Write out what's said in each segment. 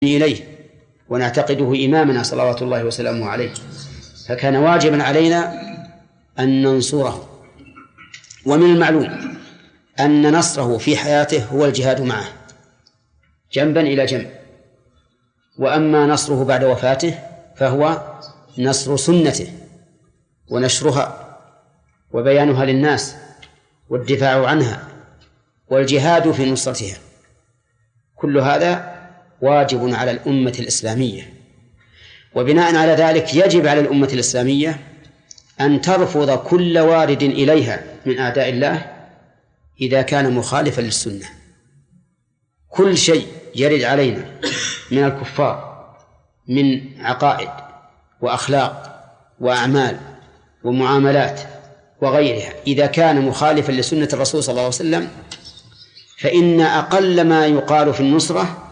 إليه ونعتقده إمامنا صلوات الله وسلامه عليه، فكان واجبا علينا أن ننصره. ومن المعلوم أن نصره في حياته هو الجهاد معه جنبا إلى جنب، وأما نصره بعد وفاته فهو نصر سنته ونشرها وبيانها للناس والدفاع عنها والجهاد في نصرتها. كل هذا واجب على الأمة الإسلامية، وبناء على ذلك يجب على الأمة الإسلامية أن ترفض كل وارد إليها من أعداء الله إذا كان مخالفا للسنة. كل شيء يرد علينا من الكفار من عقائد وأخلاق وأعمال ومعاملات وغيرها إذا كان مخالفا لسنة الرسول صلى الله عليه وسلم، فإن أقل ما يقال في النصرة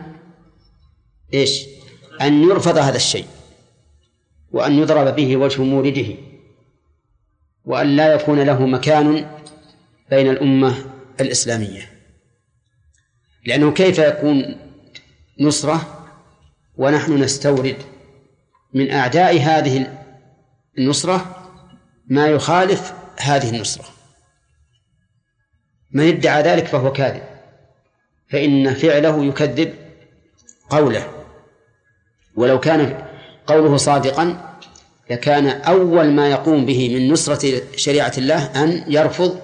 أن يرفض هذا الشيء، وأن يضرب به وجه مورده، وأن لا يكون له مكان بين الأمة الإسلامية. لأنه كيف يكون نصرة ونحن نستورد من أعداء هذه النصرة ما يخالف هذه النصرة؟ من ادعى ذلك فهو كاذب، فإن فعله يكذب قوله. ولو كان قوله صادقا لكان أول ما يقوم به من نصرة شريعة الله أن يرفض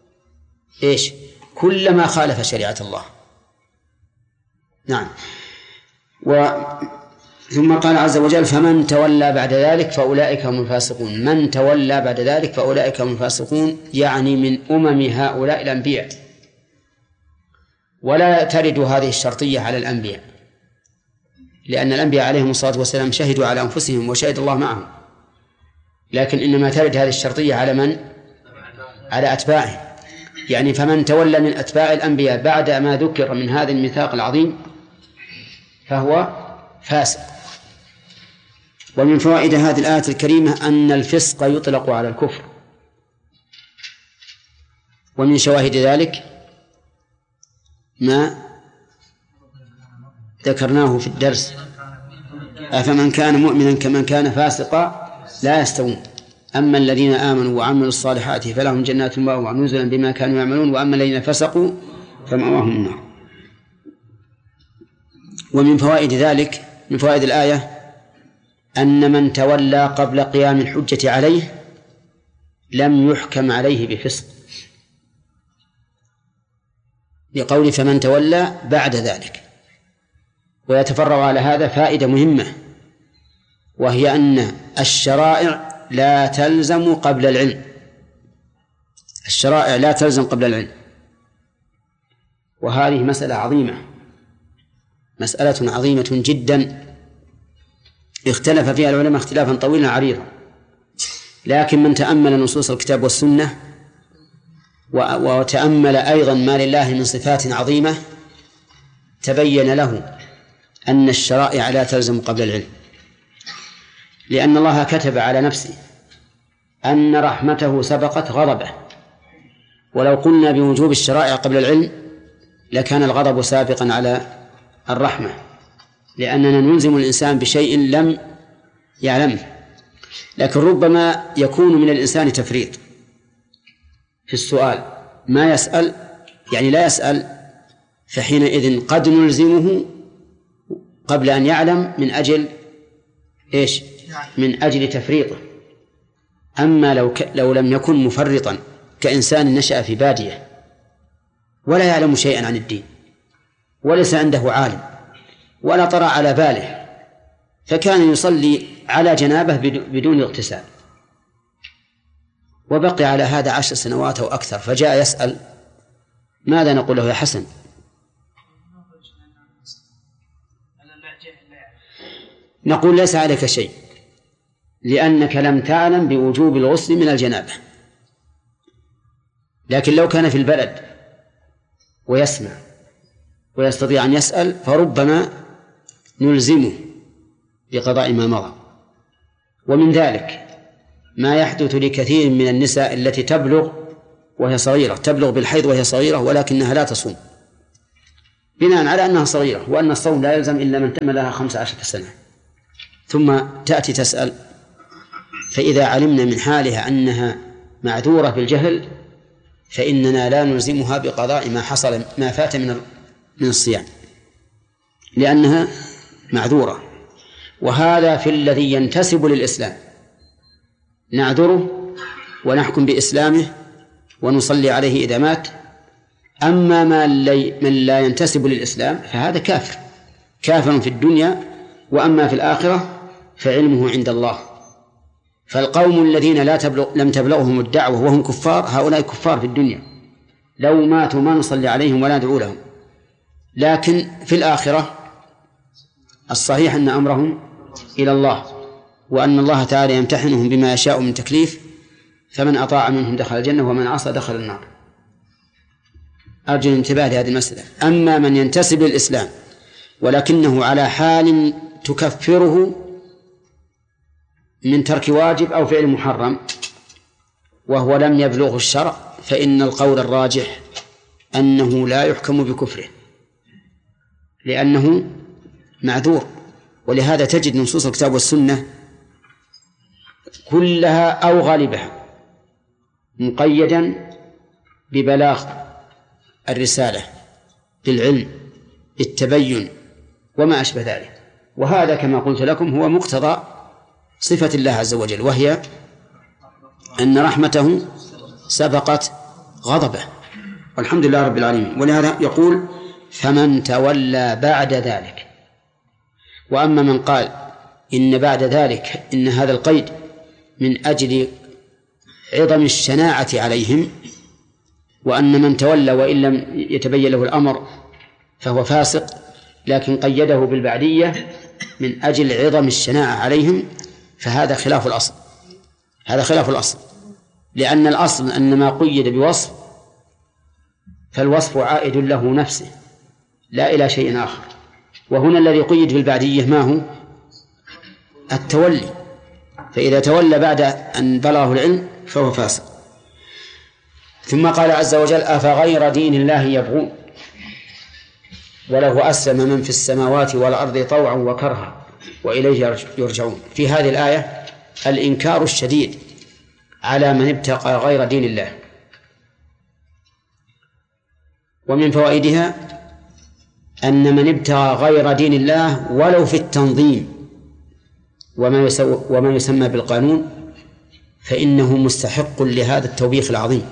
كل ما خالف شريعة الله. نعم. ثم قال عز وجل: فمن تولى بعد ذلك فأولئك هم الفاسقون. من تولى بعد ذلك فأولئك هم الفاسقون، يعني من أمم هؤلاء الأنبياء. ولا ترد هذه الشرطية على الأنبياء، لأن الأنبياء عليهم الصلاة والسلام شهدوا على أنفسهم وشهد الله معهم، لكن إنما ترد هذه الشرطية على من؟ على أتباعهم. يعني فمن تولى من أتباع الأنبياء بعد ما ذكر من هذا الميثاق العظيم فهو فاسق. ومن فوائد هذه الآية الكريمة أن الفسق يطلق على الكفر. ومن شواهد ذلك ما ذكرناه في الدرس: أفمن كان مؤمنا كمن كان فاسقا لا يستوون، أما الذين آمنوا وعملوا الصالحات فلهم جنات المأوى نزلا بما كانوا يعملون، وأما الذين فسقوا فمأواهم النار. ومن فوائد ذلك، من فوائد الآية، أن من تولى قبل قيام الحجة عليه لم يحكم عليه بفسق، لقول فمن تولى بعد ذلك. ويتفرع على هذا فائدة مهمة، وهي أن الشرائع لا تلزم قبل العلم. الشرائع لا تلزم قبل العلم، وهذه مسألة عظيمة، مسألة عظيمة جدا اختلف فيها العلماء اختلافا طويلا عريضا، لكن من تأمل نصوص الكتاب والسنة وتأمل أيضا ما لله من صفات عظيمة تبين له أن الشرائع لا تلزم قبل العلم، لأن الله كتب على نفسه أن رحمته سبقت غضبه. ولو قلنا بوجوب الشرائع قبل العلم لكان الغضب سابقا على الرحمة، لأننا نلزم الإنسان بشيء لم يعلمه. لكن ربما يكون من الإنسان تفريط في السؤال، ما يسأل، يعني لا يسأل، فحينئذ قد نلزمه قبل أن يعلم من أجل من أجل تفريطه. أما لو لم يكن مفرطا كإنسان نشأ في بادية ولا يعلم شيئا عن الدين وليس عنده عالم ولا طرأ على باله، فكان يصلي على جنابه بدون اغتسال، وبقي على هذا 10 سنوات أو أكثر، فجاء يسأل، ماذا نقول له يا حسن؟ نقول ليس عليك شيء، لأنك لم تعلم بوجوب الغسل من الجنابة. لكن لو كان في البلد ويسمع ويستطيع أن يسأل فربما نلزمه بقضاء ما مضى. ومن ذلك ما يحدث لكثير من النساء التي تبلغ وهي صغيرة، تبلغ بالحيض وهي صغيرة ولكنها لا تصوم، بناء على أنها صغيرة وأن الصوم لا يلزم إلا من تم لها 15 سنة. ثم تأتي تسأل: فإذا علمنا من حالها أنها معذورة بالجهل فإننا لا نلزمها بقضاء ما فات من الصيام لأنها معذورة. وهذا في الذي ينتسب للإسلام، نعذره ونحكم بإسلامه ونصلي عليه إذا مات. أما من لا ينتسب للإسلام فهذا كافر في الدنيا، وأما في الآخرة فعلمه عند الله. فالقوم الذين لم تبلغهم الدعوة وهم كفار، هؤلاء كفار في الدنيا، لو ماتوا ما نصلي عليهم ولا ندعو لهم. لكن في الآخرة الصحيح أن أمرهم إلى الله، وأن الله تعالى يمتحنهم بما يشاء من تكليف، فمن أطاع منهم دخل الجنة ومن عصى دخل النار. أرجو الانتباه لهذه المسألة. أما من ينتسب للإسلام ولكنه على حال تكفره من ترك واجب أو فعل محرم وهو لم يبلغ الشرع، فإن القول الراجح أنه لا يحكم بكفره لأنه معذور. ولهذا تجد نصوص الكتاب والسنة كلها أو غالبها مقيدا ببلاغ الرسالة، بالعلم، بالتبين وما أشبه ذلك. وهذا كما قلت لكم هو مقتضى صفة الله عز وجل، وهي أن رحمته سبقت غضبه، والحمد لله رب العالمين. ولهذا يقول: فمن تولى بعد ذلك. وأما من قال إن بعد ذلك إن هذا القيد من أجل عظم الشناعة عليهم، وأن من تولى وإن لم يتبين له الأمر فهو فاسق، لكن قيده بالبعدية من أجل عظم الشناعة عليهم، فهذا خلاف الأصل. هذا خلاف الأصل، لأن الأصل أن ما قيد بوصف فالوصف عائد له نفسه لا إلى شيء آخر. وهنا الذي قيد بالبعدية ما هو؟ التولي. فإذا تولى بعد أن بلغه العلم فهو فاسق. ثم قال عز وجل: أفغير دين الله يبغون وله أسلم من في السماوات والأرض طوعا وكرها وإليه يرجعون. في هذه الآية الإنكار الشديد على من ابتغى غير دين الله. ومن فوائدها أن من ابتغى غير دين الله ولو في التنظيم وما يسمى بالقانون فإنه مستحق لهذا التوبيخ العظيم.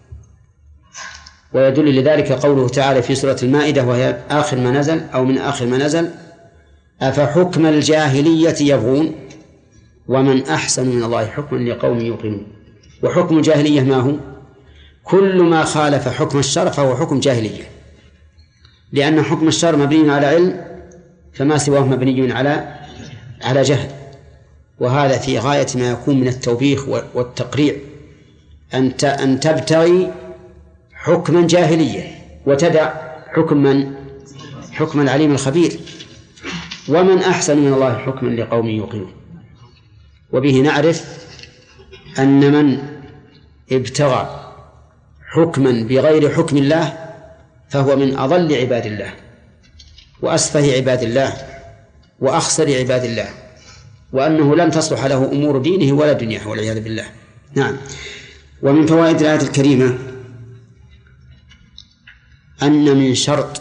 ويدل لذلك قوله تعالى في سورة المائدة وهي آخر ما نزل أو من آخر ما نزل: أفحكم الجاهلية يبغون ومن أحسن من الله حكما لقوم يوقنون. وحكم الجاهلية ما هو؟ كل ما خالف حكم الشرع فهو حكم جاهلية، لأن حكم الشرع مبني على علم، فما سواه مبني على جهل. وهذا في غاية ما يكون من التوبيخ والتقريع، أن تبتغي حكما جاهلية وتدع حكم العليم الخبير. ومن أحسن من الله حكما لقوم يوقنون. وبه نعرف أن من ابتغى حكما بغير حكم الله فهو من أضل عباد الله وأسفه عباد الله وأخسر عباد الله، وأنه لن تصلح له أمور دينه ولا دنياه والعياذ بالله. نعم. ومن فوائد الآية الكريمة أن من شرط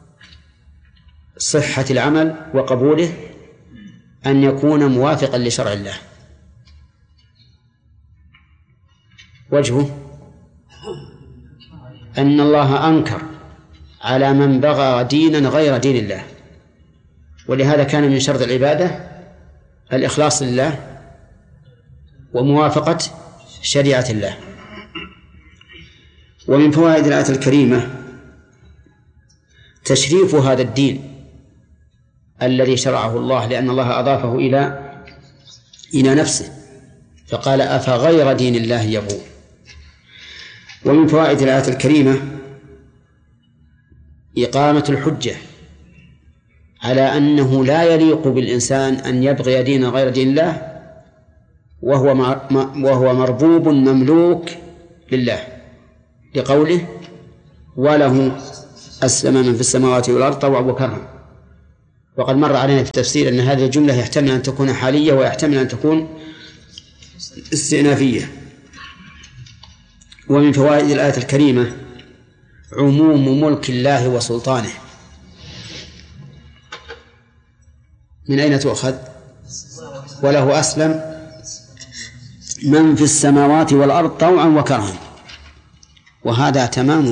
صحة العمل وقبوله أن يكون موافقا لشرع الله. وجهه أن الله أنكر على من بغى دينا غير دين الله، ولهذا كان من شرط العبادة الإخلاص لله وموافقة شريعة الله. ومن فوائد الآية الكريمة تشريف هذا الدين الذي شرعه الله، لأن الله أضافه إلى نفسه فقال: أفغير دين الله يبغون. ومن فوائد الآية الكريمة إقامة الحجة على أنه لا يليق بالإنسان أن يبغي دين غير دين الله وهو مربوب مملوك لله، لقوله: وله أسلم من في السماوات والأرض طوعا وكرها. وقد مر علينا في التفسير أن هذه الجملة يحتمل أن تكون حالية ويحتمل أن تكون استئنافية. ومن فوائد الآية الكريمة عموم ملك الله وسلطانه. من أين تؤخذ؟ وله أسلم من في السماوات والأرض طوعا وكرها. وهذا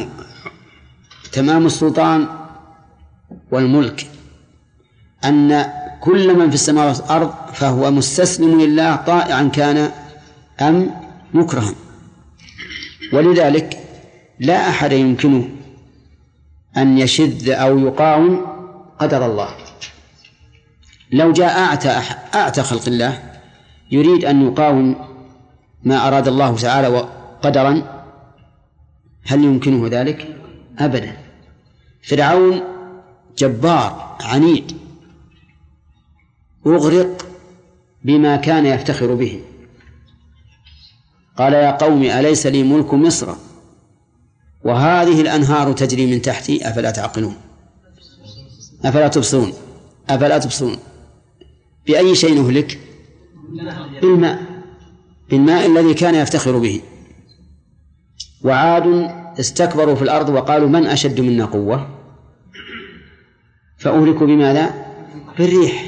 تمام السلطان والملك، أن كل من في السماوات والأرض فهو مستسلم لله طائعا كان أم مكرها. ولذلك لا أحد يمكنه أن يشذ أو يقاوم قدر الله. لو جاء أعتى خلق الله يريد أن يقاوم ما أراد الله تعالى قدرا، هل يمكنه ذلك؟ أبدا. فرعون جبار عنيد أغرق بما كان يفتخر به. قال يا قوم أليس لي ملك مصر وهذه الأنهار تجري من تحتي أفلا تعقلون أفلا تبصرون. بأي شيء نهلك؟ بالماء الذي كان يفتخر به. وعاد استكبروا في الأرض وقالوا من أشد منا قوة فأهلكوا بماذا؟ بالريح،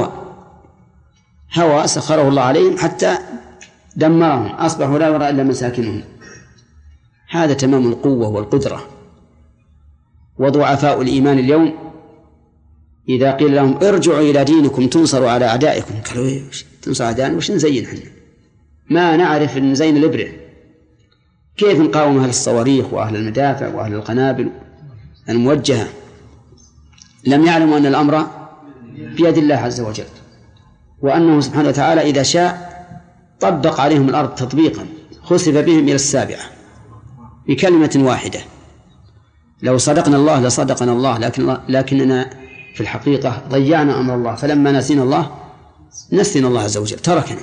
هوى سخره الله عليهم حتى دمرهم أصبحوا لا يرى إلا مساكنهم. هذا تمام القوة والقدرة. وضعفاء الإيمان اليوم إذا قيل لهم ارجعوا إلى دينكم تنصروا على أعدائكم قالوا تنصر أعدائنا وش نزين احنا؟ ما نعرف نزين الإبرة، كيف نقاوم أهل الصواريخ وأهل المدافع وأهل القنابل الموجهة؟ لم يعلموا أن الأمر بيد الله عز وجل، وأنه سبحانه وتعالى إذا شاء طبق عليهم الأرض تطبيقا خسف بهم إلى السابعة بكلمة واحدة. لو صدقنا الله لصدقنا الله، لكننا في الحقيقة ضيعنا أمر الله، فلما نسينا الله عز وجل تركنا.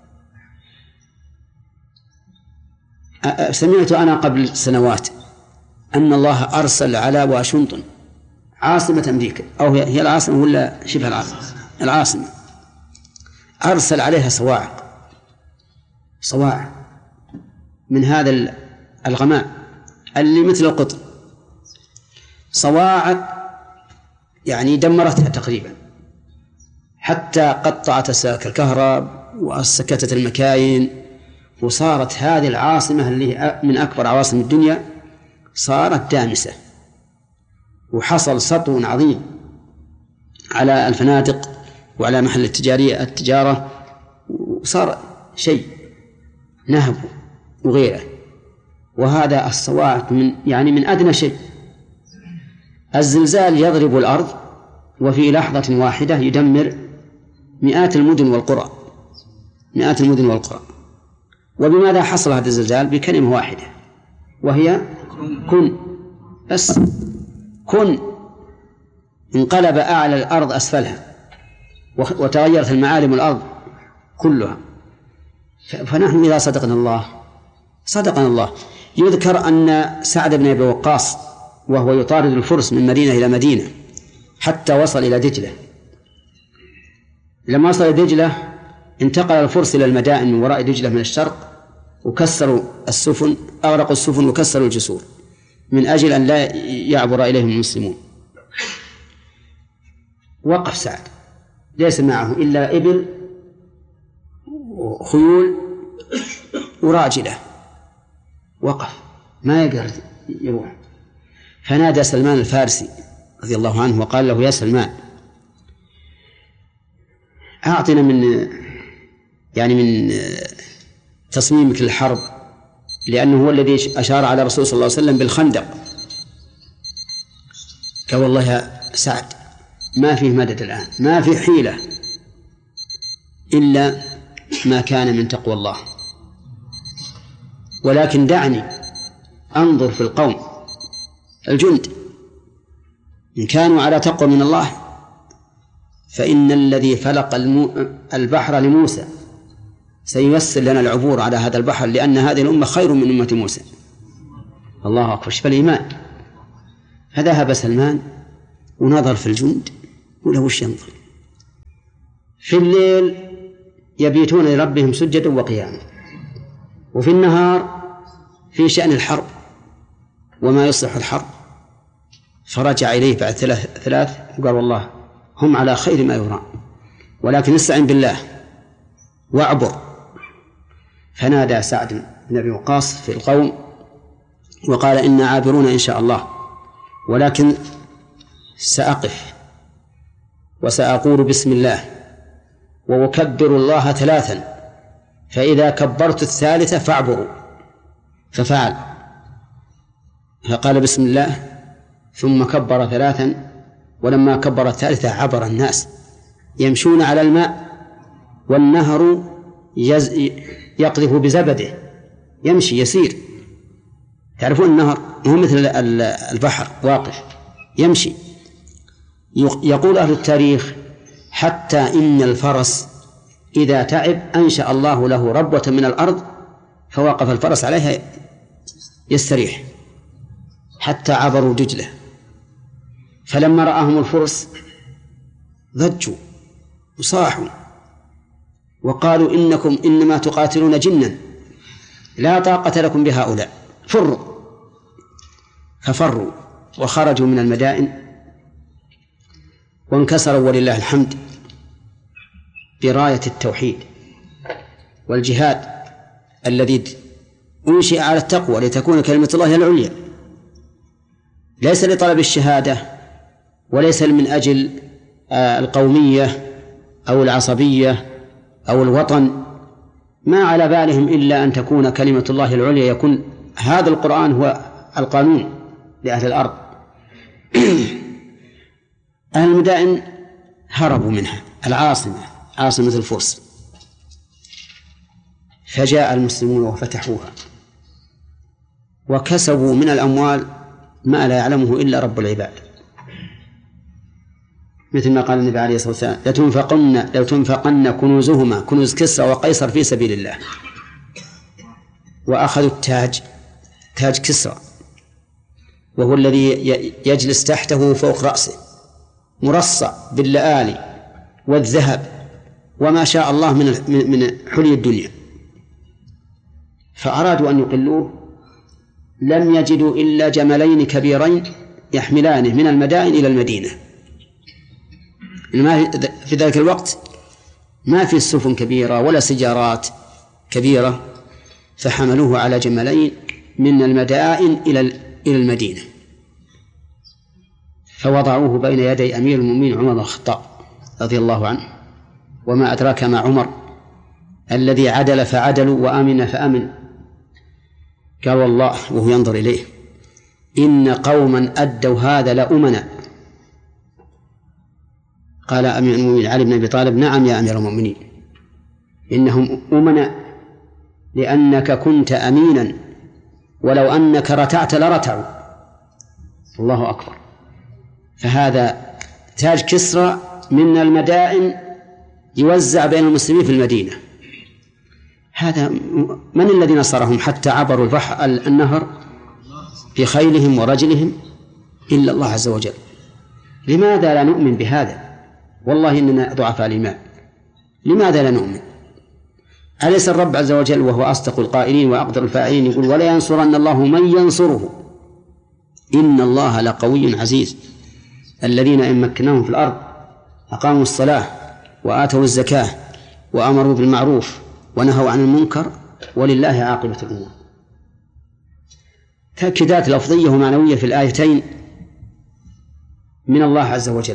سمعت أنا قبل سنوات أن الله أرسل على واشنطن عاصمة أمريكا، أو هي العاصمة ولا شبه العاصمة، أرسل عليها صواعق من هذا الغماء اللي مثل القطر، صواعق يعني دمرتها تقريبا، حتى قطعت أسلاك الكهرباء وسكتت المكاين، وصارت هذه العاصمة اللي من أكبر عواصم الدنيا صارت دامسة، وحصل سطو عظيم على الفنادق وعلى محل التجارة، وصار شيء نهب وغيره. وهذا الصواعق من أدنى شيء. الزلزال يضرب الأرض وفي لحظة واحدة يدمر مئات المدن والقرى. وبماذا حصل هذا الزلزال؟ بكلمة واحدة وهي كن. بس كن. انقلب أعلى الأرض أسفلها وتغيرت المعالم الأرض كلها. فنحن إذا صدقنا الله. يذكر أن سعد بن أبي وقاص وهو يطارد الفرس من مدينة إلى مدينة حتى وصل إلى دجلة. لما وصل إلى دجلة انتقل الفرس إلى المدائن من وراء دجلة من الشرق، وكسروا السفن، أغرقوا السفن وكسروا الجسور من أجل أن لا يعبر إليهم المسلمون. وقف سعد، ليس معه إلا إبل وخيول وراجلة، وقف ما يقدر يروح. فنادى سلمان الفارسي رضي الله عنه وقال له يا سلمان أعطنا من تصميمك للحرب، لأنه هو الذي أشار على رسول صلى الله عليه وسلم بالخندق. قال والله يا سعد ما فيه مدد الآن، ما فيه حيلة إلا ما كان من تقوى الله، ولكن دعني أنظر في القوم الجند إن كانوا على تقوى من الله فإن الذي فلق البحر لموسى سييسر لنا العبور على هذا البحر، لأن هذه الأمة خير من أمة موسى. الله أكبر، شوف الإيمان. فذهب سلمان ونظر في الجند وله وش ينظر. في الليل يبيتون لربهم سجدا وقياما، وفي النهار في شأن الحرب وما يصلح الحرب. فرجع إليه بعد ثلاث وقال والله هم على خير ما يرام، ولكن استعن بالله واعبر. فنادى سعد بن أبي وقاص في القوم وقال إنا عابرون إن شاء الله، ولكن سأقف وسأقول بسم الله وأكبر الله 3، فإذا كبرت الثالثة فاعبروا. ففعل، فقال بسم الله ثم كبر 3، ولما كبر الثالثة عبر الناس يمشون على الماء والنهر يقذف بزبده، يمشي يسير. تعرفون النهر هو مثل البحر واقف يمشي. يقول أهل التاريخ حتى إن الفرس إذا تعب أنشأ الله له ربوة من الأرض فوقف الفرس عليها يستريح حتى عبروا دجلة. فلما رآهم الفرس ضجوا وصاحوا وقالوا إنكم إنما تقاتلون جنا لا طاقة لكم بهؤلاء، فروا. ففروا وخرجوا من المدائن وانكسروا ولله الحمد براية التوحيد والجهاد الذي أنشئ على التقوى لتكون كلمة الله العليا، ليس لطلب الشهادة وليس من أجل القومية أو العصبية أو الوطن، ما على بالهم إلا أن تكون كلمة الله العليا، يكون هذا القرآن هو القانون لأهل الأرض. أهل المدائن هربوا منها عاصمة الفرس، فجاء المسلمون وفتحوها وكسبوا من الأموال ما لا يعلمه إلا رب العباد، مثل ما قال النبي عليه الصلاة والسلام لو تنفقن كنوزهما كنوز كسرى وقيصر في سبيل الله. وأخذوا تاج كسرى وهو الذي يجلس تحته فوق رأسه مرصع باللآلي والذهب وما شاء الله من حلي الدنيا. فأرادوا أن يقلوه، لم يجدوا إلا جملين كبيرين يحملانه من المدائن إلى المدينة. في ذلك الوقت ما في سفن كبيرة ولا سجارات كبيرة، فحملوه على جملين من المدائن إلى المدينة، فوضعوه بين يدي أمير المؤمنين عمر بن الخطاب رضي الله عنه. وما أدراك ما عمر الذي عدل فعدلوا وأمن فأمن. قال والله وهو ينظر إليه إن قوما أدوا هذا لأمنا. قال أمير المؤمنين علي بن أبي طالب نعم يا أمير المؤمنين إنهم أمنا لأنك كنت أمينا، ولو أنك رتعت لرتعوا. الله أكبر. فهذا تاج كسرى من المدائن يوزع بين المسلمين في المدينة. هذا من الذي نصرهم حتى عبروا النهر بخيلهم ورجلهم؟ إلا الله عز وجل. لماذا لا نؤمن بهذا؟ والله إننا ضعفاء الإيمان. لماذا لا نؤمن؟ أليس الرب عز وجل وهو أصدق القائلين وأقدر الفاعلين يقول ولا ينصرن الله من ينصره إن الله لقوي عزيز. الذين إن مكناهم في الأرض أقاموا الصلاة وآتوا الزكاة وأمروا بالمعروف ونهوا عن المنكر ولله عاقبة الأمور. تأكيدات لفظية ومعنوية في الآيتين من الله عز وجل.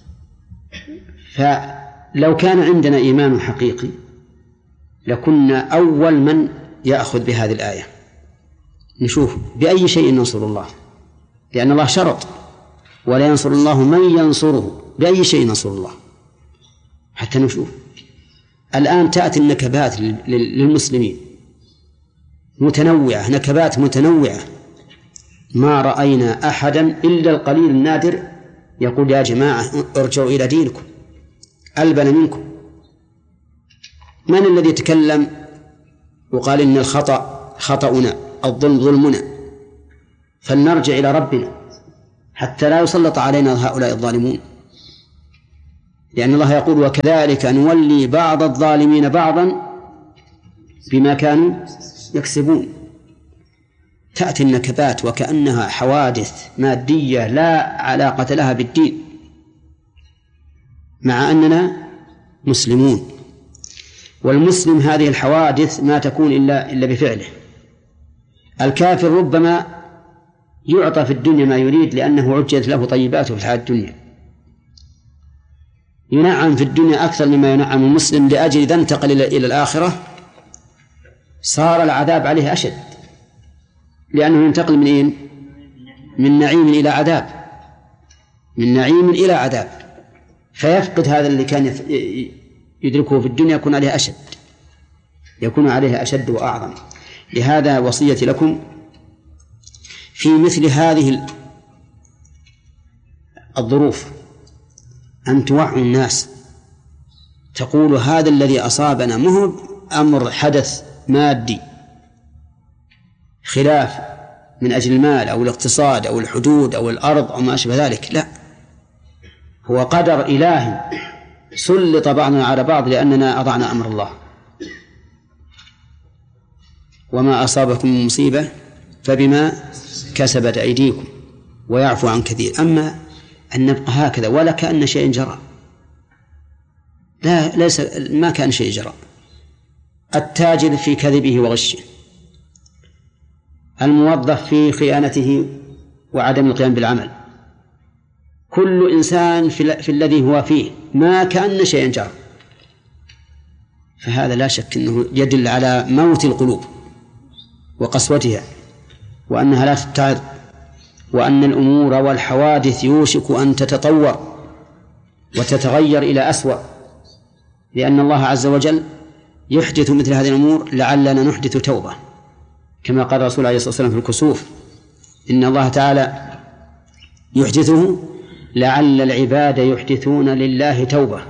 فلو كان عندنا إيمان حقيقي لكنا أول من يأخذ بهذه الآية. نشوف بأي شيء ننصر الله، لأن الله شرط ولا ينصر الله من ينصره. بأي شيء ننصر الله حتى نشوف. الآن تأتي النكبات للمسلمين متنوعة، نكبات متنوعة، ما رأينا أحدا إلا القليل النادر يقول يا جماعة ارجعوا إلى دينكم ألبن منكم. من الذي يتكلم وقال إن الخطأ خطأنا الظلم ظلمنا فلنرجع إلى ربنا؟ حتى لا يسلط علينا هؤلاء الظالمون، لأن الله يقول وكذلك نولي بعض الظالمين بعضا بما كانوا يكسبون. تأتي النكبات وكأنها حوادث مادية لا علاقة لها بالدين، مع أننا مسلمون. والمسلم هذه الحوادث ما تكون إلا بفعله. الكافر ربما يعطى في الدنيا ما يريد لأنه عجلت له طيباته في الحياة الدنيا، ينعم في الدنيا أكثر مما ينعم المسلم، لأجل إذا انتقل إلى الآخرة صار العذاب عليه أشد، لأنه ينتقل من نعيم إلى عذاب، من نعيم إلى عذاب، فيفقد هذا اللي كان يدركه في الدنيا، يكون عليه أشد وأعظم. لهذا وصيتي لكم في مثل هذه الظروف أن توعوا الناس، تقول هذا الذي أصابنا مو أمر حدث مادي خلاف من أجل المال أو الاقتصاد أو الحدود أو الأرض أو ما أشبه ذلك، لا، هو قدر إلهي سلط بعضنا على بعض لأننا أضعنا أمر الله. وما أصابكم من مصيبة فبما كسبت أيديكم ويعفو عن كثير. أما أن نبقى هكذا ولا كأن شيء جرى، لا، ليس، ما كان شيء جرى. التاجر في كذبه وغشه، الموظف في خيانته وعدم القيام بالعمل، كل إنسان في الذي هو فيه ما كأن شيء جرى. فهذا لا شك أنه يدل على موت القلوب وقسوتها، وأنها لا تتعظ، وأن الأمور والحوادث يوشك أن تتطور وتتغير إلى أسوأ، لأن الله عز وجل يحدث مثل هذه الأمور لعلنا نحدث توبة، كما قال الرسول عليه الصلاة والسلام في الكسوف إن الله تعالى يحدثه لعل العباد يحدثون لله توبة.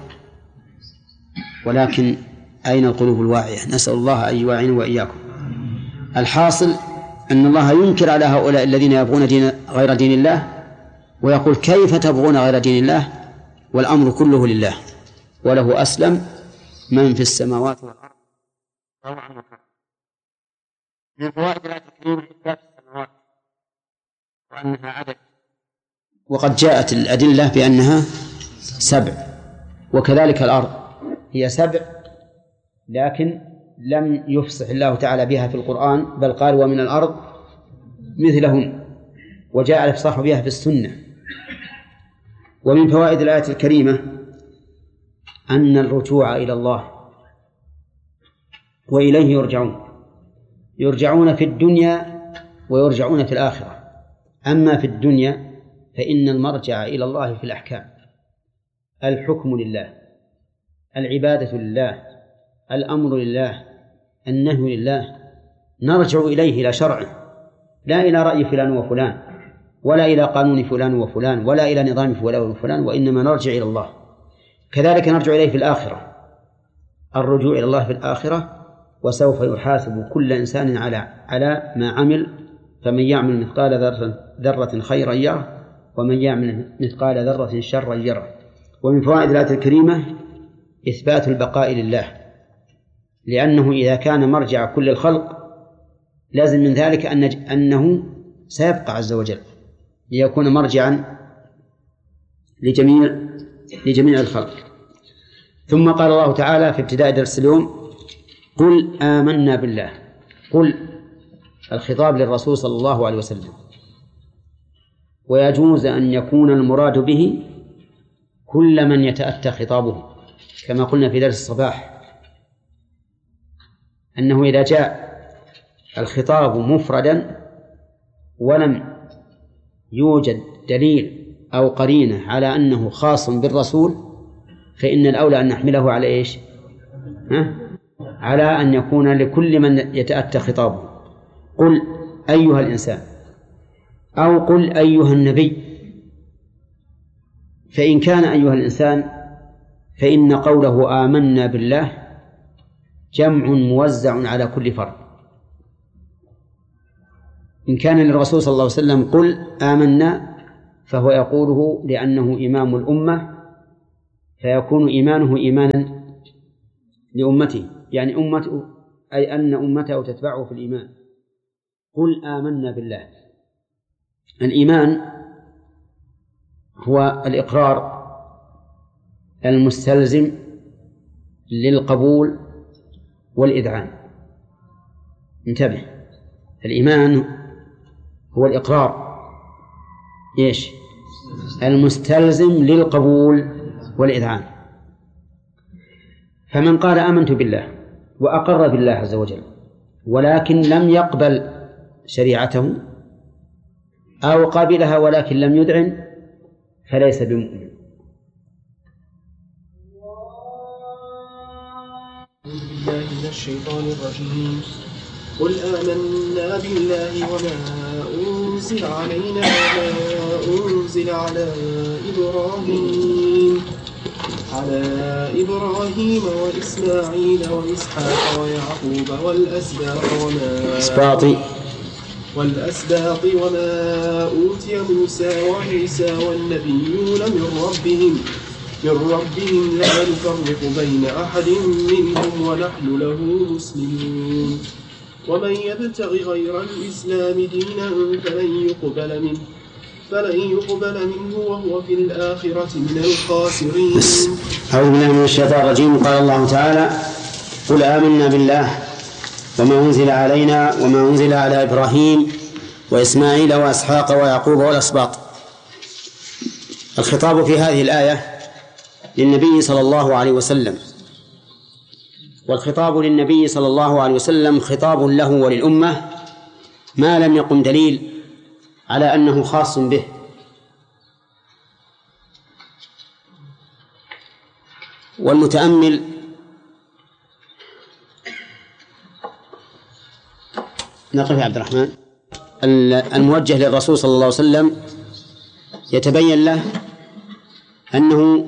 ولكن أين القلوب الواعية؟ نسأل الله أن يوعينا وإياكم. الحاصل أن الله ينكر على هؤلاء الذين يبغون غير دين الله، ويقول كيف تبغون غير دين الله والأمر كله لله وله أسلم من في السماوات والأرض طوعا وكرها. من فوائد الآية الكريمة إثبات السماوات وأنها عدد، وقد جاءت الأدلة بأنها 7، وكذلك الأرض هي 7، لكن لم يفصح الله تعالى بها في القرآن، بل قال ومن الأرض مثلهم، وجاء الإفصاح بها في السنة. ومن فوائد الآية الكريمة أن الرجوع إلى الله وإليه يرجعون في الدنيا ويرجعون في الآخرة. أما في الدنيا فإن المرجع إلى الله في الأحكام، الحكم لله، العبادة لله، الأمر لله، النهي لله، نرجع إليه إلى شرعه، لا إلى رأي فلان وفلان، ولا إلى قانون فلان وفلان، ولا إلى نظام فلان وفلان، وإنما نرجع إلى الله. كذلك نرجع إليه في الآخرة، الرجوع إلى الله في الآخرة، وسوف يحاسب كل إنسان على ما عمل، فمن يعمل مثقال ذرة خيرا يره، ومن يعمل مثقال ذرة شرا يره. ومن فوائد الآية الكريمة إثبات البقاء لله، لأنه إذا كان مرجع كل الخلق لازم من ذلك أنه سيبقى عز وجل ليكون مرجعا لجميع الخلق. ثم قال الله تعالى في ابتداء درس اليوم قل آمنا بالله. قل الخطاب للرسول صلى الله عليه وسلم، ويجوز أن يكون المراد به كل من يتأتى خطابه، كما قلنا في درس الصباح أنه إذا جاء الخطاب مفردا ولم يوجد دليل أو قرينة على أنه خاص بالرسول، فإن الأولى أن نحمله على إيش؟ على أن يكون لكل من يتأتى خطابه. قل أيها الإنسان، أو قل أيها النبي. فإن كان أيها الإنسان فإن قوله آمنا بالله جمع موزع على كل فرد. إن كان للرسول صلى الله عليه وسلم قل آمنا، فهو يقوله لأنه إمام الأمة، فيكون إيمانه إيمانا لأمته، يعني أمته أي أن أمته تتبعه في الإيمان. قل آمنا بالله. الإيمان هو الإقرار المستلزم للقبول والإذعان. انتبه، الإيمان هو الإقرار المستلزم للقبول والإذعان. فمن قال آمنت بالله وأقر بالله عز وجل ولكن لم يقبل شريعته، أو قبلها ولكن لم يذعن، فليس بمؤمن. بالله من الشيطان الرجيم. قل آمنا بالله وما أنزل علينا وما أنزل على إبراهيم وإسماعيل وإسحاق ويعقوب والأسباط وما أوتي موسى وعيسى والنبيون من ربهم لا نفرق بين أحد منهم ونحن له مسلمون. ومن يبتغ غير الإسلام دينا فلن يقبل منه وهو في الآخرة من الخاسرين. أعوذ بالله من الشيطان الرجيم. قال الله تعالى: قل آمنا بالله وما أنزل علينا وما أنزل على إبراهيم وإسماعيل وإسحاق ويعقوب والأسباط. الخطاب في هذه الآية للنبي صلى الله عليه وسلم، والخطاب للنبي صلى الله عليه وسلم خطاب له وللأمة ما لم يقم دليل على أنه خاص به. والمتأمل نقف يا عبد الرحمن. الموجه للرسول صلى الله عليه وسلم يتبين له أنه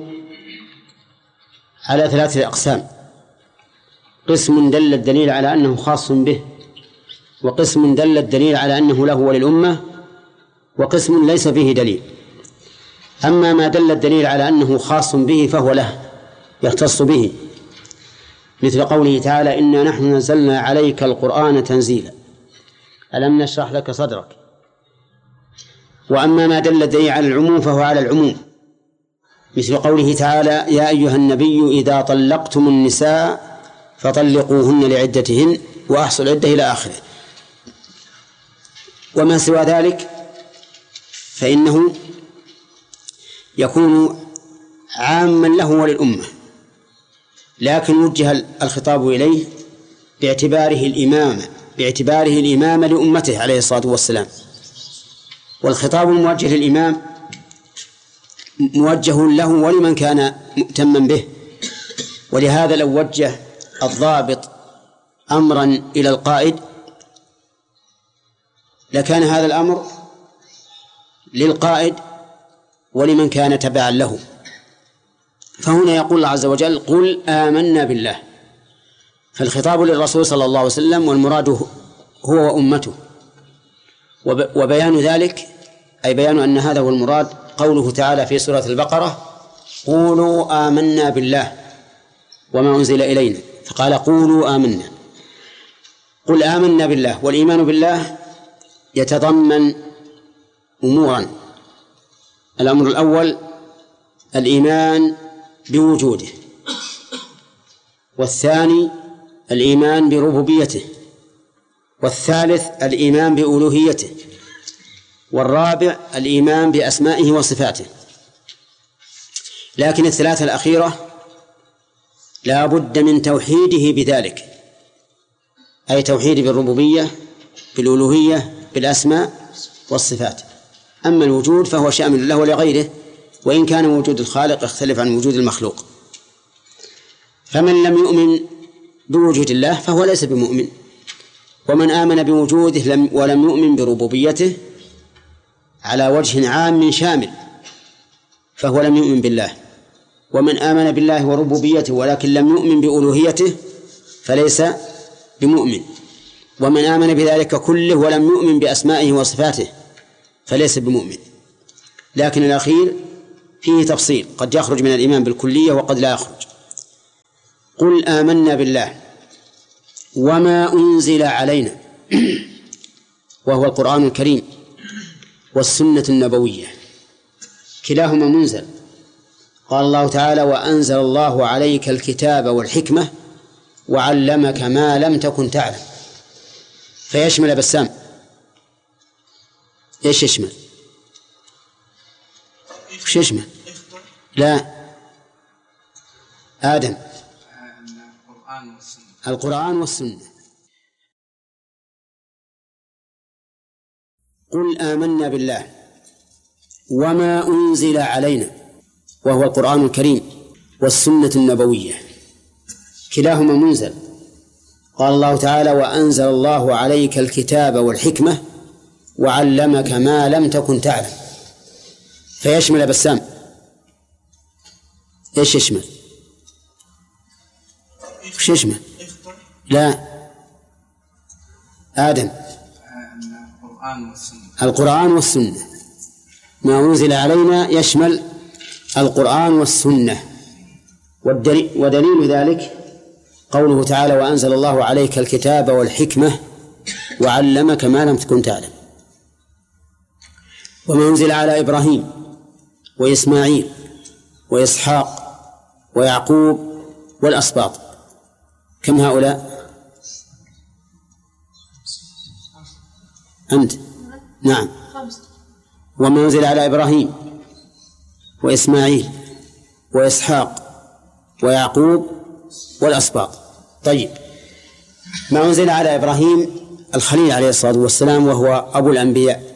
على 3 أقسام: قسم دل الدليل على أنه خاص به، وقسم دل الدليل على أنه له وللأمة، وقسم ليس فيه دليل. أما ما دل الدليل على أنه خاص به فهو له، يختص به، مثل قوله تعالى: إنا نحن نزلنا عليك القرآن تنزيلا ألم نشرح لك صدرك. وأما ما دل الدليل على العموم فهو على العموم، مثل قوله تعالى: يا أيها النبي إذا طلقتم النساء فطلقوهن لعدتهن وأحصوا العدة إلى آخره. وما سوى ذلك فإنه يكون عاما له وللأمة، لكن وجه الخطاب إليه باعتباره الإمام لأمته عليه الصلاة والسلام. والخطاب الموجه للإمام موجه له ولمن كان مؤتما به. ولهذا لو وجه الضابط أمرا إلى القائد لكان هذا الأمر للقائد ولمن كان تبعا له. فهنا يقول الله عز وجل: قل آمنا بالله. فالخطاب للرسول صلى الله عليه وسلم، والمراد هو وأمته. وبيان ذلك أي بيان أن هذا هو المراد قوله تعالى في سورة البقرة: قولوا آمنا بالله وما أنزل إلينا، فقال: قولوا آمنا. قل آمنا بالله. والإيمان بالله يتضمن أمورا: الأمر الأول الإيمان بوجوده، والثاني الإيمان بربوبيته، والثالث الإيمان بألوهيته، والرابع الإيمان بأسمائه وصفاته. لكن الثلاثة الأخيرة لا بد من توحيده بذلك، أي توحيد بالربوبية، بالألوهية، بالأسماء والصفات. أما الوجود فهو شامل له ولغيره، وإن كان وجود الخالق يختلف عن وجود المخلوق. فمن لم يؤمن بوجود الله فهو ليس بمؤمن، ومن آمن بوجوده ولم يؤمن بربوبيته على وجه عام شامل فهو لم يؤمن بالله. ومن آمن بالله وربوبيته ولكن لم يؤمن بألوهيته فليس بمؤمن. ومن آمن بذلك كله ولم يؤمن بأسمائه وصفاته فليس بمؤمن. لكن الأخير فيه تفصيل، قد يخرج من الإيمان بالكلية وقد لا يخرج. قل آمنا بالله وما أنزل علينا وهو القرآن الكريم والسنة النبوية، كلاهما منزل. قال الله تعالى: وأنزل الله عليك الكتاب والحكمة وعلمك ما لم تكن تعلم. فيشمل بسام إيش يشمل؟ وش يشمل؟ لا آدم القرآن والسنة. قل آمنا بالله وما أنزل علينا وهو القرآن الكريم والسنة النبوية، كلاهما منزل. قال الله تعالى: وأنزل الله عليك الكتاب والحكمة وعلمك ما لم تكن تعلم. فيشمل بسام إيش يشمل؟ وش يشمل؟ لا آدم القرآن والسنة. ما أنزل علينا يشمل القرآن والسنة. ودليل ذلك قوله تعالى: وأنزل الله عليك الكتاب والحكمة وعلمك ما لم تكن تعلم. وما أنزل على إبراهيم وإسماعيل وإسحاق ويعقوب والأسباط، كم هؤلاء؟ أنت؟ نعم، وما أنزل على إبراهيم وإسماعيل وإسحاق ويعقوب والأسباط. طيب، ما أنزل على إبراهيم الخليل عليه الصلاة والسلام، وهو أبو الأنبياء،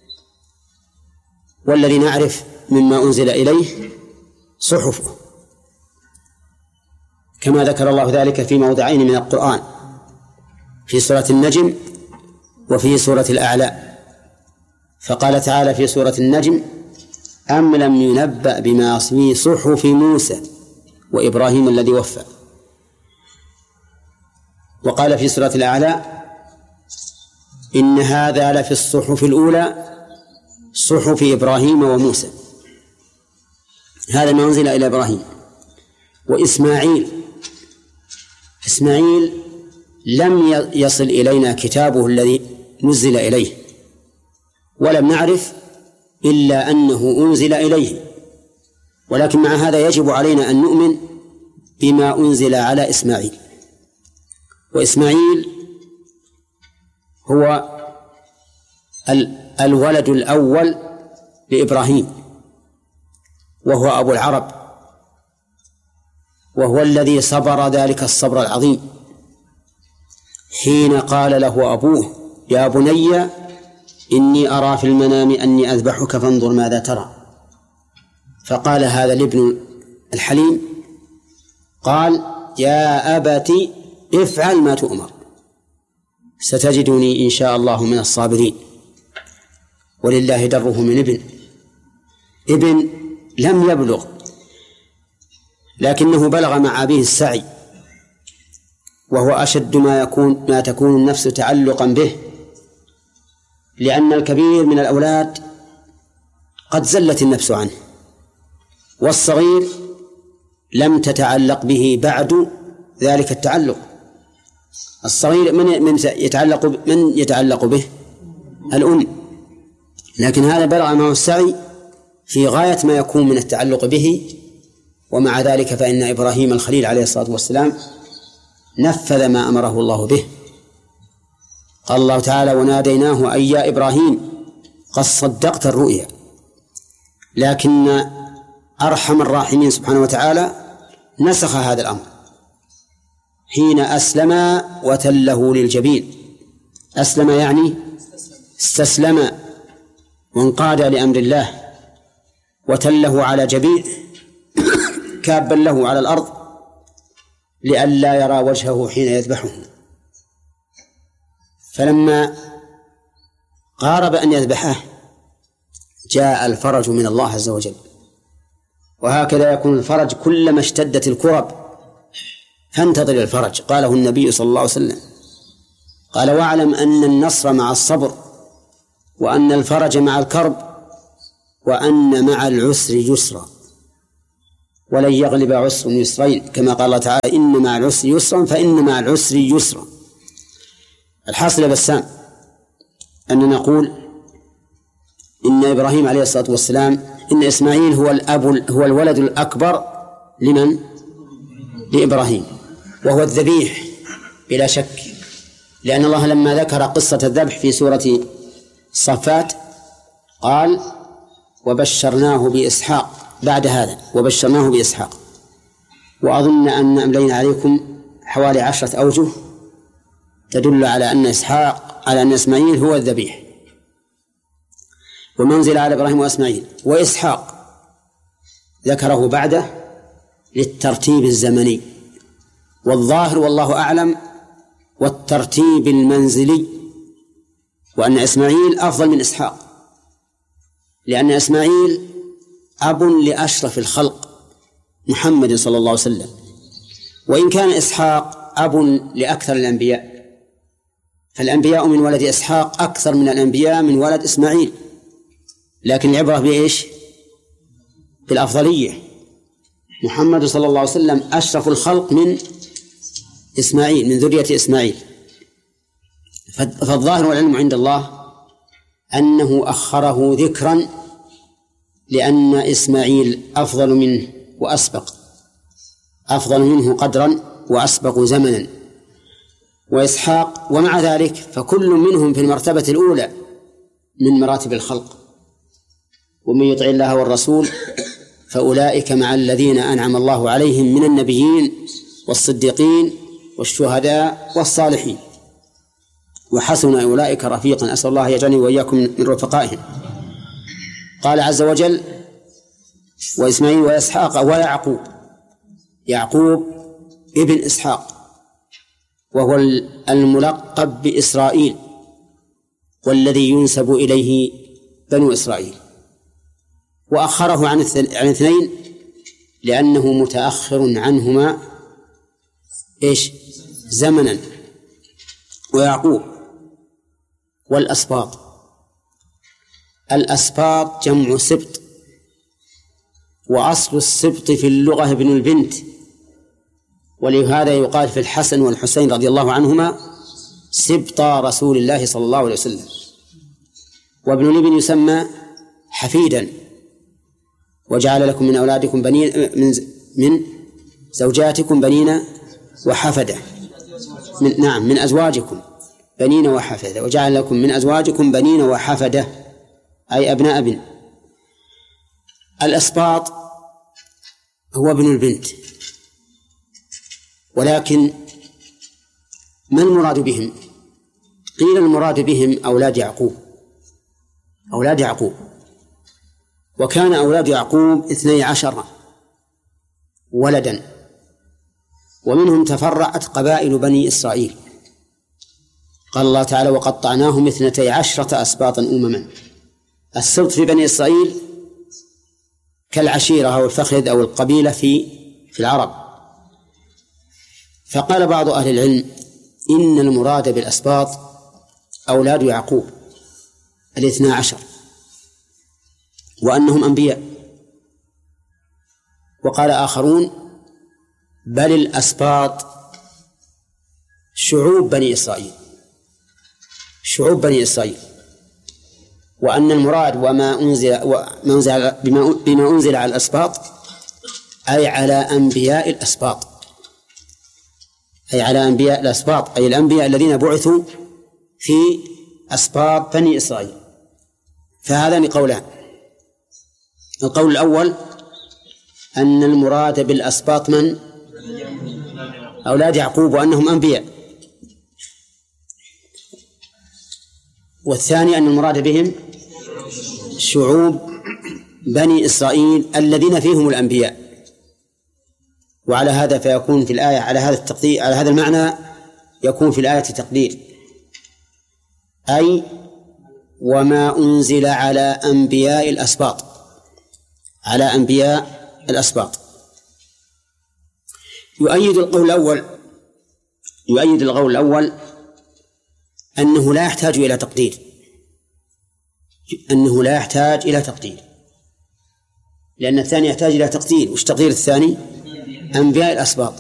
والذي نعرف مما أنزل إليه صحفه، كما ذكر الله ذلك في موضعين من القرآن، في سورة النجم وفي سورة الأعلى. فقال تعالى في سورة النجم: أم لم ينبأ بما في صحف موسى وإبراهيم الذي وفى. وقال في سورة الأعلى: إن هذا لفي الصحف الأولى صحف إبراهيم وموسى. هذا ما أنزل إلى إبراهيم. وإسماعيل لم يصل إلينا كتابه الذي نزل إليه، ولم نعرف إلا أنه أنزل إليه، ولكن مع هذا يجب علينا أن نؤمن بما أنزل على إسماعيل. وإسماعيل هو الولد الأول لإبراهيم، وهو أبو العرب، وهو الذي صبر ذلك الصبر العظيم حين قال له أبوه: يا بني إني أرى في المنام أني أذبحك فانظر ماذا ترى. فقال هذا الابن الحليم، قال: يا أبت افعل ما تؤمر ستجدني إن شاء الله من الصابرين. ولله دره من ابن لم يبلغ، لكنه بلغ مع أبيه السعي، وهو أشد ما تكون النفس تعلقا به، لأن الكبير من الأولاد قد زلت النفس عنه، والصغير لم تتعلق به بعد ذلك التعلق. الصغير من يتعلق به؟ الأم. لكن هذا بلغ معه السعي في غاية ما يكون من التعلق به، ومع ذلك فإن إبراهيم الخليل عليه الصلاة والسلام نفذ ما أمره الله به. قال الله تعالى: وناديناه أي يا إبراهيم قد صدقت الرؤيا. لكن أرحم الراحمين سبحانه وتعالى نسخ هذا الأمر حين أسلم وتله للجبين. أسلم يعني استسلم وانقاد لأمر الله، وتله على جبين كابا له على الأرض لئلا يرى وجهه حين يذبحه. فلما قارب أن يذبحه جاء الفرج من الله عز وجل. وهكذا يكون الفرج كلما اشتدت الكرب فانتظر الفرج. قاله النبي صلى الله عليه وسلم، قال: واعلم أن النصر مع الصبر، وأن الفرج مع الكرب، وأن مع العسر يسرا ولن يغلب عسر يسرين، كما قال الله تعالى إن مع العسر يسرا فإن مع العسر يسرا. الحاصل يا بسام أن نقول إن إبراهيم عليه الصلاة والسلام إن إسماعيل هو الولد الأكبر لمن؟ لإبراهيم، وهو الذبيح بلا شك، لأن الله لما ذكر قصة الذبح في سورة الصفات قال وبشرناه بإسحاق، بعد هذا وبشرناه بإسحاق. وأظن أن أملينا عليكم حوالي 10 أوجه تدل على أن إسماعيل هو الذبيح، ومنزل على إبراهيم وإسماعيل. وإسحاق ذكره بعده للترتيب الزمني، والظاهر والله أعلم والترتيب المنزلي، وأن إسماعيل أفضل من إسحاق، لأن إسماعيل أب لأشرف الخلق محمد صلى الله عليه وسلم، وإن كان إسحاق أب لأكثر الأنبياء، فالأنبياء من ولد إسحاق أكثر من الأنبياء من ولد إسماعيل، لكن العبرة بإيش؟ بالأفضلية. محمد صلى الله عليه وسلم أشرف الخلق من إسماعيل، من ذرية إسماعيل. فالظاهر والعلم عند الله أنه أخره ذكرا لأن إسماعيل أفضل منه وأسبق، أفضل منه قدرا وأسبق زمنا. وإسحاق ومع ذلك فكل منهم في المرتبة الأولى من مراتب الخلق. ومن يطع الله والرسول فأولئك مع الذين أنعم الله عليهم من النبيين والصديقين والشهداء والصالحين وحسن أولئك رفيقا. أسأل الله يجعلني وإياكم من رفقائهم. قال عز وجل وإسماعيل وإسحاق ويعقوب. يعقوب ابن إسحاق وهو الملقب بإسرائيل والذي ينسب إليه بنو إسرائيل، وأخره عن اثنين لأنه متأخر عنهما زمنا. ويعقوب والأسباط. الأسباط جمع سبط، وأصل السبط في اللغة ابن البنت، ولهذا يقال في الحسن والحسين رضي الله عنهما سبطا رسول الله صلى الله عليه وسلم. وابن الابن يسمى حفيدا. وجعل لكم من أولادكم بنين من زوجاتكم بنين وحفدة من أزواجكم بنين وحفدة. وجعل لكم من أزواجكم بنين وحفدة أي أبناء ابن. الأسباط هو ابن البنت، ولكن ما المراد بهم؟ قيل المراد بهم أولاد يعقوب. وكان أولاد يعقوب 12 ولدا، ومنهم تفرعت قبائل بني إسرائيل. قال الله تعالى وقطعناهم 12 أسباطا أمما. السبط في بني إسرائيل كالعشيرة أو الفخذ أو القبيلة في العرب. فقال بعض أهل العلم إن المراد بالأسباط أولاد يعقوب 12 وأنهم أنبياء. وقال آخرون بل الأسباط شعوب بني إسرائيل، وأن المراد بما أنزل على الأسباط أي على أنبياء الأسباط، أي الأنبياء الذين بعثوا في أسباط بني إسرائيل. فهذان قولان. القول الأول أن المراد بالأسباط من؟ أولاد يعقوب وأنهم أنبياء. والثاني أن المراد بهم شعوب بني إسرائيل الذين فيهم الأنبياء. وعلى هذا فيكون في الآية على هذا المعنى يكون في الآية تقدير أي وما أنزل على أنبياء الأسباط. يؤيد القول الأول أنه لا يحتاج إلى تقدير، لأن الثاني يحتاج إلى تقدير. وش تقدير الثاني؟ أنبياء الأسباط.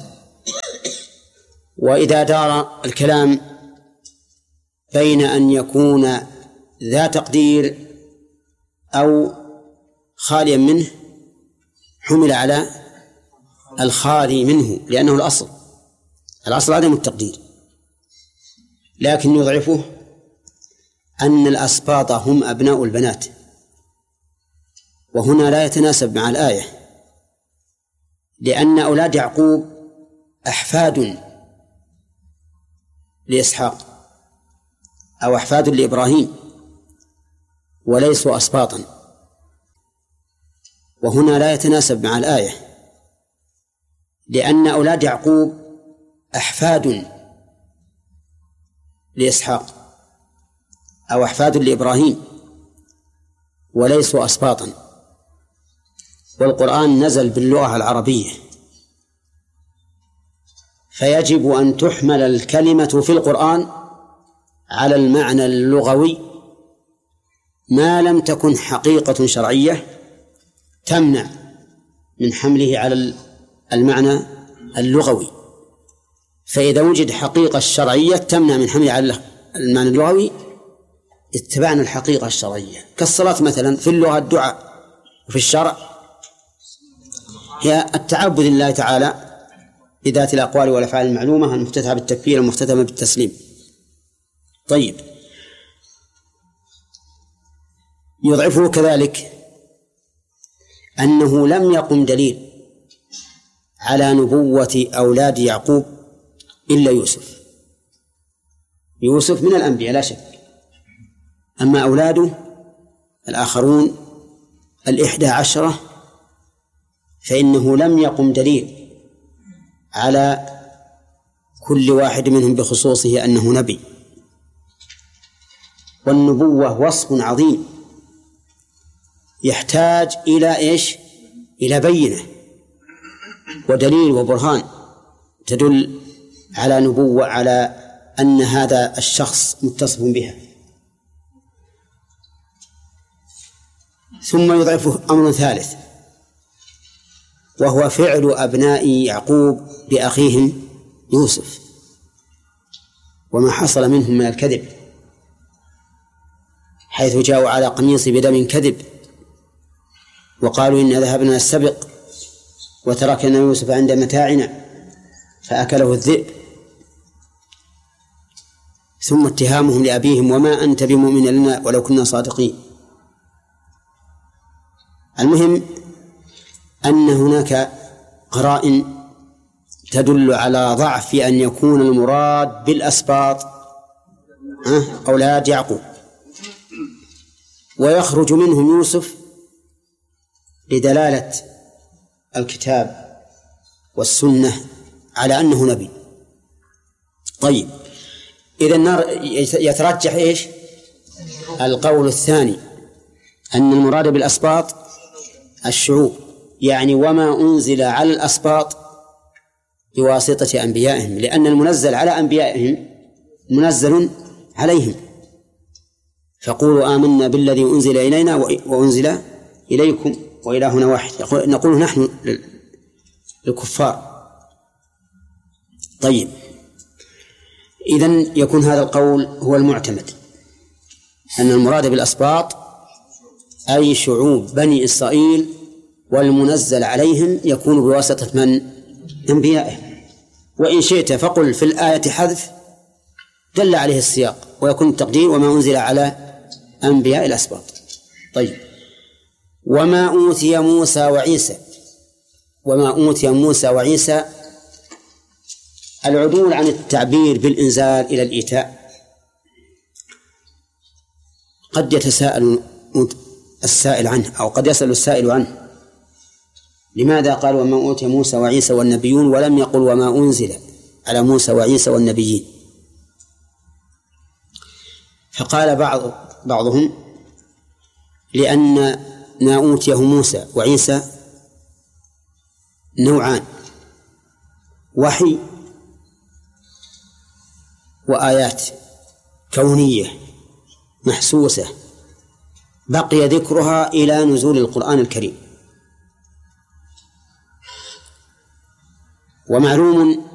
وإذا دار الكلام بين أن يكون ذا تقدير أو خاليا منه حمل على الخالي منه، لأنه الأصل عدم التقدير، لكن يضعفه أن الأسباط هم أبناء البنات، وهنا لا يتناسب مع الآية، لأن أولاد يعقوب أحفاد لإسحاق أو أحفاد لإبراهيم وليسوا أسباطا، وهنا لا يتناسب مع الآية، لأن أولاد يعقوب أحفاد لإسحاق أو أحفاد لإبراهيم وليسوا أسباطا. والقرآن نزل باللغة العربية، فيجب أن تحمل الكلمة في القرآن على المعنى اللغوي ما لم تكن حقيقة شرعية تمنع من حمله على المعنى اللغوي. فإذا وجد حقيقة شرعية تمنع من حمله على المعنى اللغوي اتبعنا الحقيقة الشرعية، كالصلاة مثلا في اللغة الدعاء، وفي الشرع هي التعبد لله تعالى بذات الأقوال والأفعال المعلومة المفتتحة بالتكبير المختتمة بالتسليم. طيب، يضعفه كذلك أنه لم يقم دليل على نبوة أولاد يعقوب إلا يوسف من الأنبياء لا شك، أما أولاده الآخرون 11 فإنه لم يقم دليل على كل واحد منهم بخصوصه أنه نبي. والنبوة وصف عظيم يحتاج إلى إيش؟ إلى بينة ودليل وبرهان تدل على نبوة، على أن هذا الشخص متصف بها. ثم يضعفه أمر ثالث، وهو فعل أبناء يعقوب بأخيهم يوسف وما حصل منهم من الكذب، حيث جاءوا على قميصي بدم كذب وقالوا إن ذهبنا نستبق وتركنا يوسف عند متاعنا فأكله الذئب، ثم اتهامهم لأبيهم وما أنت بمؤمن لنا ولو كنا صادقين. المهم أن هناك قرائن تدل على ضعف أن يكون المراد بالأسباط أولاد يعقوب، ويخرج منهم يوسف لدلالة الكتاب والسنة على أنه نبي. طيب، إذا النار يترجح إيش؟ القول الثاني أن المراد بالأسباط الشعوب، يعني وما أنزل على الأسباط بواسطة أنبيائهم، لأن المنزل على أنبيائهم منزل عليهم. فقولوا آمنا بالذي أنزل إلينا وأنزل إليكم وإلهنا واحد، نقول نحن للكفار. طيب، إذن يكون هذا القول هو المعتمد، أن المراد بالأسباط أي شعوب بني إسرائيل، والمنزل عليهم يكون بواسطة من؟ أنبيائهم. وإن شئت فقل في الآية حذف دل عليه السياق، ويكون التقدير وما أنزل على أنبياء الأسباط. طيب، وما أوتي موسى وعيسى العدول عن التعبير بالإنزال إلى الإيتاء. قد يتساءل السائل عنه، أو قد يسأل السائل عنه، لماذا قال وما أوتي موسى وعيسى والنبيون ولم يقل وما أنزل على موسى وعيسى والنبيين؟ فقال بعضهم لأن ما أوتيه موسى وعيسى نوعان: وحي وآيات كونية محسوسة بقي ذكرها إلى نزول القرآن الكريم. ومعلوم